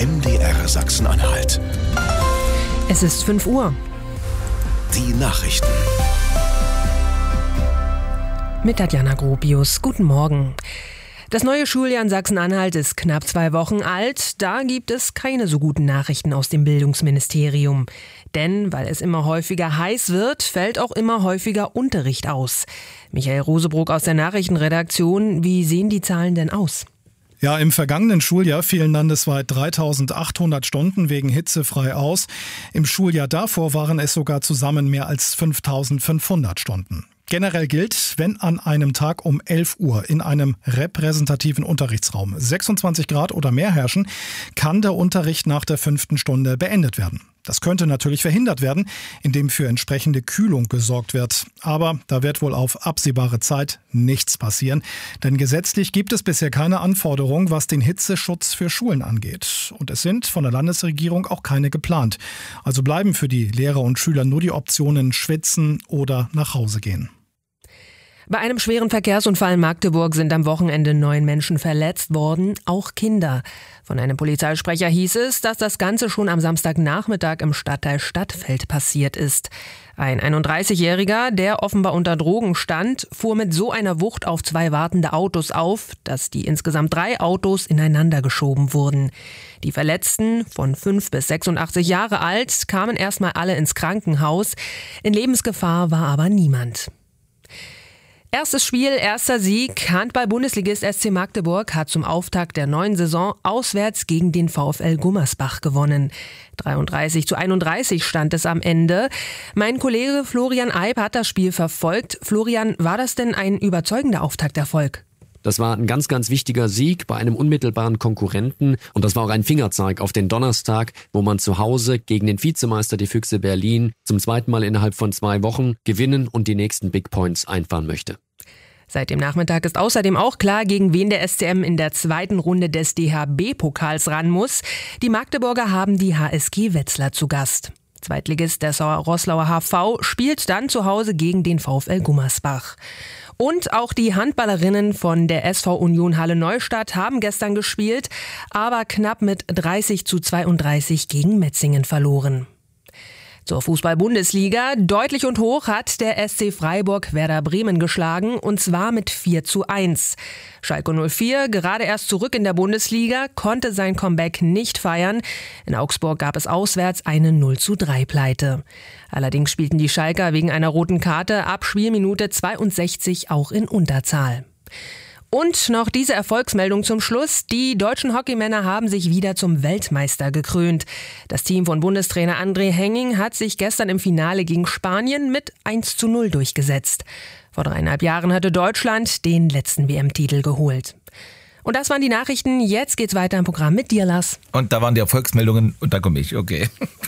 MDR Sachsen-Anhalt. Es ist 5 Uhr. Die Nachrichten. Mit Tatjana Gropius. Guten Morgen. Das neue Schuljahr in Sachsen-Anhalt ist knapp 2 Wochen alt. Da gibt es keine so guten Nachrichten aus dem Bildungsministerium. Denn weil es immer häufiger heiß wird, fällt auch immer häufiger Unterricht aus. Michael Rosebrook aus der Nachrichtenredaktion. Wie sehen die Zahlen denn aus? Ja, im vergangenen Schuljahr fielen landesweit 3.800 Stunden wegen Hitze frei aus. Im Schuljahr davor waren es sogar zusammen mehr als 5.500 Stunden. Generell gilt, wenn an einem Tag um 11 Uhr in einem repräsentativen Unterrichtsraum 26 Grad oder mehr herrschen, kann der Unterricht nach der 5. Stunde beendet werden. Das könnte natürlich verhindert werden, indem für entsprechende Kühlung gesorgt wird. Aber da wird wohl auf absehbare Zeit nichts passieren. Denn gesetzlich gibt es bisher keine Anforderung, was den Hitzeschutz für Schulen angeht. Und es sind von der Landesregierung auch keine geplant. Also bleiben für die Lehrer und Schüler nur die Optionen schwitzen oder nach Hause gehen. Bei einem schweren Verkehrsunfall in Magdeburg sind am Wochenende 9 Menschen verletzt worden, auch Kinder. Von einem Polizeisprecher hieß es, dass das Ganze schon am Samstagnachmittag im Stadtteil Stadtfeld passiert ist. Ein 31-Jähriger, der offenbar unter Drogen stand, fuhr mit so einer Wucht auf 2 wartende Autos auf, dass die insgesamt 3 Autos ineinander geschoben wurden. Die Verletzten, von 5 bis 86 Jahre alt, kamen erstmal alle ins Krankenhaus. In Lebensgefahr war aber niemand. Erstes Spiel, erster Sieg. Handball-Bundesligist SC Magdeburg hat zum Auftakt der neuen Saison auswärts gegen den VfL Gummersbach gewonnen. 33:31 stand es am Ende. Mein Kollege Florian Eib hat das Spiel verfolgt. Florian, war das denn ein überzeugender Auftakterfolg? Das war ein ganz, ganz wichtiger Sieg bei einem unmittelbaren Konkurrenten. Und das war auch ein Fingerzeig auf den Donnerstag, wo man zu Hause gegen den Vizemeister, die Füchse Berlin, zum 2. Mal innerhalb von 2 Wochen gewinnen und die nächsten Big Points einfahren möchte. Seit dem Nachmittag ist außerdem auch klar, gegen wen der SCM in der 2. Runde des DHB-Pokals ran muss. Die Magdeburger haben die HSG Wetzlar zu Gast. Zweitligist der Roßlauer HV spielt dann zu Hause gegen den VfL Gummersbach. Und auch die Handballerinnen von der SV Union Halle Neustadt haben gestern gespielt, aber knapp mit 30:32 gegen Metzingen verloren. Zur Fußball-Bundesliga. Deutlich und hoch hat der SC Freiburg Werder Bremen geschlagen, und zwar mit 4:1. Schalke 04, gerade erst zurück in der Bundesliga, konnte sein Comeback nicht feiern. In Augsburg gab es auswärts eine 0:3-Pleite. Allerdings spielten die Schalker wegen einer roten Karte ab Spielminute 62 auch in Unterzahl. Und noch diese Erfolgsmeldung zum Schluss. Die deutschen Hockeymänner haben sich wieder zum Weltmeister gekrönt. Das Team von Bundestrainer André Henning hat sich gestern im Finale gegen Spanien mit 1:0 durchgesetzt. Vor 3,5 Jahren hatte Deutschland den letzten WM-Titel geholt. Und das waren die Nachrichten. Jetzt geht's weiter im Programm mit dir, Lars. Und da waren die Erfolgsmeldungen und da komme ich, okay.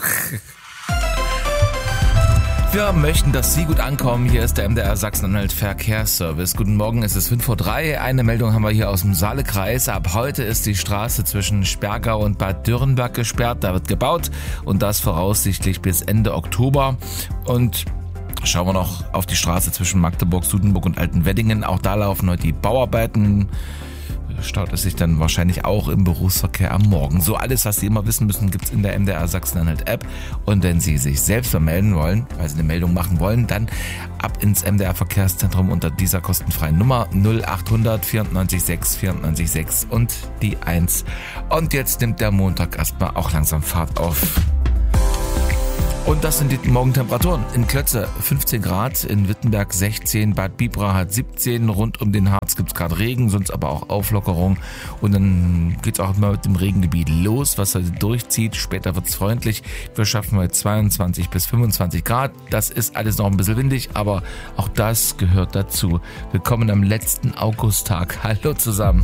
Wir möchten, dass Sie gut ankommen. Hier ist der MDR Sachsen-Anhalt Verkehrsservice. Guten Morgen, es ist 5:03 Uhr. Eine Meldung haben wir hier aus dem Saalekreis. Ab heute ist die Straße zwischen Sperrgau und Bad Dürrenberg gesperrt. Da wird gebaut und das voraussichtlich bis Ende Oktober. Und schauen wir noch auf die Straße zwischen Magdeburg, Sudenburg und Altenweddingen. Auch da laufen heute die Bauarbeiten. Staut es sich dann wahrscheinlich auch im Berufsverkehr am Morgen. So alles, was Sie immer wissen müssen, gibt's in der MDR Sachsen-Anhalt App. Und wenn Sie sich selbst vermelden wollen, weil Sie eine Meldung machen wollen, dann ab ins MDR Verkehrszentrum unter dieser kostenfreien Nummer 0800 94 6 94 6 und die 1. Und jetzt nimmt der Montag erstmal auch langsam Fahrt auf. Und das sind die Morgentemperaturen. In Klötze 15 Grad, in Wittenberg 16, Bad Bibra hat 17, rund um den Harz gibt's gerade Regen, sonst aber auch Auflockerung. Und dann geht's auch immer mit dem Regengebiet los, was heute durchzieht. Später wird's freundlich. Wir schaffen heute 22 bis 25 Grad. Das ist alles noch ein bisschen windig, aber auch das gehört dazu. Willkommen am letzten Augusttag. Hallo zusammen.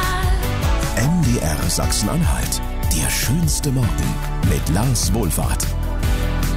MDR Sachsen-Anhalt. Der schönste Morgen mit Lars Wohlfahrt.